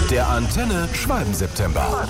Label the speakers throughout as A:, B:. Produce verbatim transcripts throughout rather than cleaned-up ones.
A: Der Antenne Schwalben-September.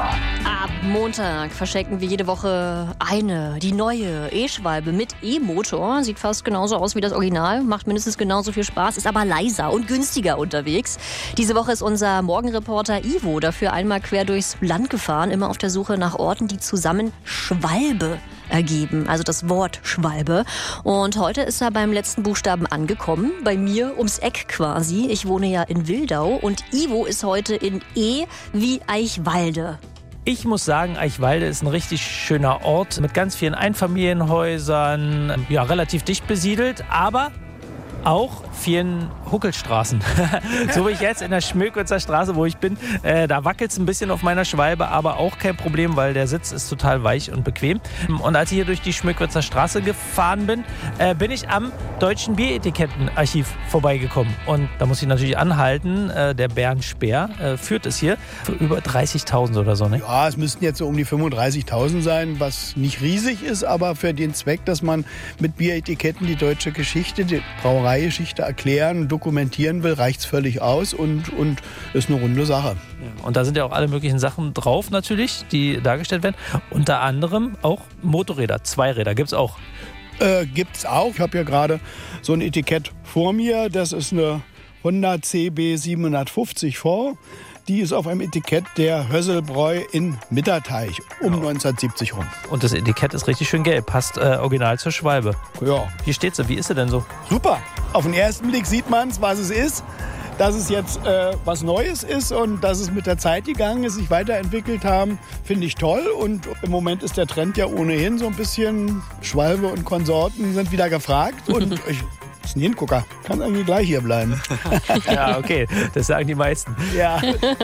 B: Ab Montag verschenken wir jede Woche eine, die neue E-Schwalbe mit E-Motor. Sieht fast genauso aus wie das Original, macht mindestens genauso viel Spaß, ist aber leiser und günstiger unterwegs. Diese Woche ist unser Morgenreporter Ivo dafür einmal quer durchs Land gefahren, immer auf der Suche nach Orten, die zusammen Schwalbe ergeben, also das Wort Schwalbe. Und heute ist er beim letzten Buchstaben angekommen, bei mir ums Eck quasi. Ich wohne ja in Wildau und Ivo ist heute in E wie Eichwalde.
C: Ich muss sagen, Eichwalde ist ein richtig schöner Ort mit ganz vielen Einfamilienhäusern, ja, relativ dicht besiedelt, aber auch vielen Huckelstraßen. So wie ich jetzt in der Schmökwitzer Straße, wo ich bin, äh, da wackelt es ein bisschen auf meiner Schwalbe, aber auch kein Problem, weil der Sitz ist total weich und bequem. Und als ich hier durch die Schmökwitzer Straße gefahren bin, äh, bin ich am Deutschen Bieretikettenarchiv vorbeigekommen. Und da muss ich natürlich anhalten, äh, der Bernd Speer äh, führt es hier für über dreißigtausend oder so, ne?
D: Ja, es müssten jetzt so um die fünfunddreißigtausend sein, was nicht riesig ist, aber für den Zweck, dass man mit Bieretiketten die deutsche Geschichte, die Brauereigeschichte erklären, dokumentieren will, reicht es völlig aus und, und ist eine runde Sache.
C: Und da sind ja auch alle möglichen Sachen drauf natürlich, die dargestellt werden. Unter anderem auch Motorräder, Zweiräder gibt es auch.
D: Äh, gibt's auch. Ich habe ja gerade so ein Etikett vor mir. Das ist eine Honda C B siebenhundertfünfzig V. Die ist auf einem Etikett der Hösselbräu in Mitterteich um ja. neunzehnhundertsiebzig rum.
C: Und das Etikett ist richtig schön gelb, passt äh, original zur Schwalbe.
D: Ja.
C: Hier steht sie, wie ist sie denn so?
D: Super. Auf den ersten Blick sieht man es, was es ist. Dass es jetzt äh, was Neues ist und dass es mit der Zeit gegangen ist, sich weiterentwickelt haben, finde ich toll. Und im Moment ist der Trend ja ohnehin so ein bisschen, Schwalbe und Konsorten sind wieder gefragt. Und ich, das ist ein Hingucker, kann irgendwie gleich hier bleiben.
C: Ja, okay, das sagen die meisten.
D: Ja.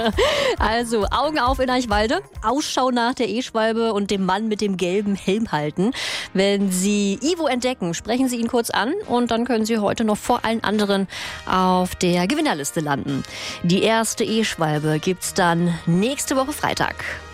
B: Also Augen auf in Eichwalde, Ausschau nach der E-Schwalbe und dem Mann mit dem gelben Helm halten. Wenn Sie Ivo entdecken, sprechen Sie ihn kurz an und dann können Sie heute noch vor allen anderen auf der Gewinnerliste landen. Die erste E-Schwalbe gibt's dann nächste Woche Freitag.